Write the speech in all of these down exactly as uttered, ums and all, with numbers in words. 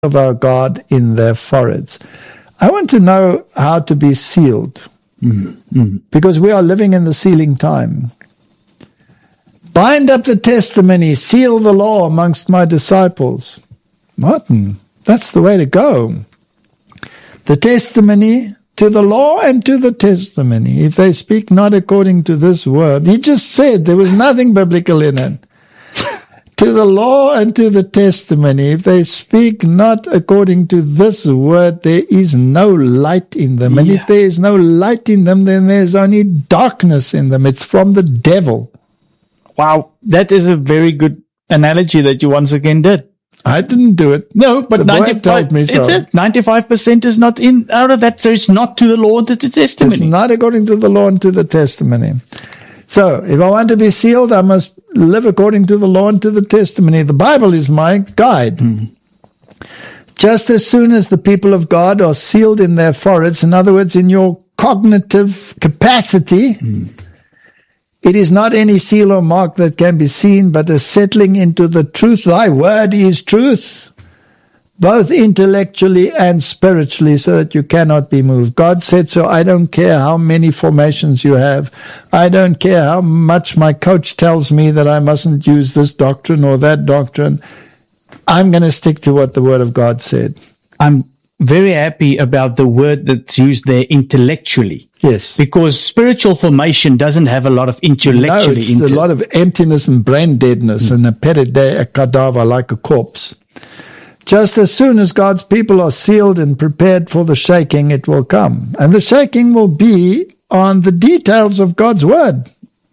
of our God in their foreheads. I want to know how to be sealed, mm-hmm. because we are living in the sealing time. Bind up the testimony, seal the law amongst my disciples. Martin, that's the way to go. The testimony to the law and to the testimony. If they speak not according to this word, he just said there was nothing biblical in it. To the law and to the testimony. If they speak not according to this word, there is no light in them. And yeah. if there is no light in them, then there's only darkness in them. It's from the devil. Wow, that is a very good analogy that you once again did. I didn't do it. No, but the ninety-five, told me so. It's it. ninety-five percent is not in out of that, so it's not to the law and to the testimony. It's not according to the law and to the testimony. So, if I want to be sealed, I must live according to the law and to the testimony. The Bible is my guide. Mm. Just as soon as the people of God are sealed in their foreheads, in other words, in your cognitive capacity, mm. it is not any seal or mark that can be seen, but a settling into the truth. Thy word is truth, both intellectually and spiritually, so that you cannot be moved. God said so. I don't care how many formations you have. I don't care how much my coach tells me that I mustn't use this doctrine or that doctrine. I'm going to stick to what the Word of God said. I'm very happy about the word that's used there, intellectually. Yes. Because spiritual formation doesn't have a lot of intellectually. No, it's into a lot of emptiness and brain deadness mm. and a peride, a cadaver like a corpse. Just as soon as God's people are sealed and prepared for the shaking, it will come. And the shaking will be on the details of God's word.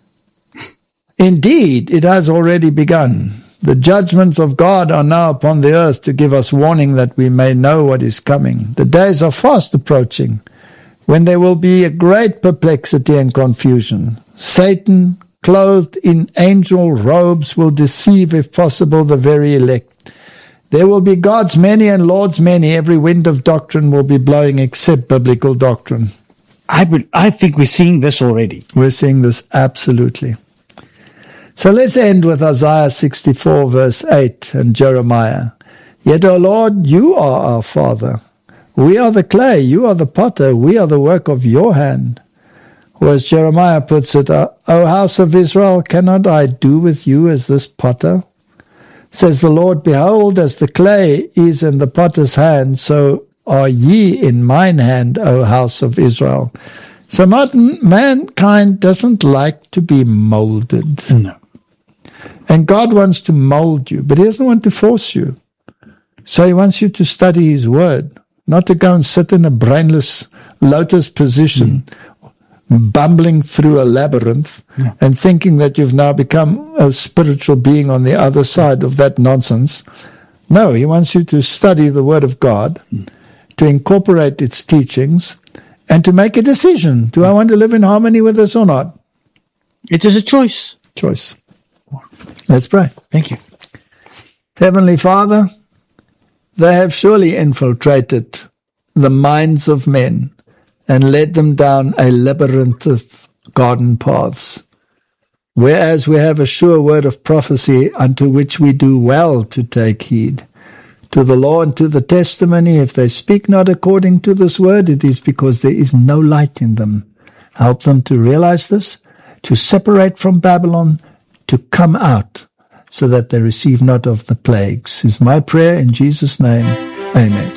Indeed, it has already begun. The judgments of God are now upon the earth to give us warning that we may know what is coming. The days are fast approaching, when there will be a great perplexity and confusion. Satan, clothed in angel robes, will deceive, if possible, the very elect. There will be gods many and lords many. Every wind of doctrine will be blowing except biblical doctrine. I would, I think we're seeing this already. We're seeing this absolutely. So let's end with Isaiah sixty-four verse eight and Jeremiah. Yet, O Lord, you are our Father. We are the clay, you are the potter, we are the work of your hand. Or as Jeremiah puts it, O house of Israel, cannot I do with you as this potter? Says the Lord, behold, as the clay is in the potter's hand, so are ye in mine hand, O house of Israel. So, Martin, mankind doesn't like to be molded. No. And God wants to mold you, but he doesn't want to force you. So he wants you to study his word, not to go and sit in a brainless lotus position, mm. bumbling through a labyrinth yeah. and thinking that you've now become a spiritual being on the other side of that nonsense. No, he wants you to study the Word of God, mm. to incorporate its teachings, and to make a decision. Do I want to live in harmony with this or not? It is a choice. Choice. Let's pray. Thank you. Heavenly Father, they have surely infiltrated the minds of men and led them down a labyrinth of garden paths. Whereas we have a sure word of prophecy unto which we do well to take heed. To the law and to the testimony, if they speak not according to this word, it is because there is no light in them. Help them to realize this, to separate from Babylon, to come out, so that they receive not of the plagues. Is my prayer in Jesus' name. Amen.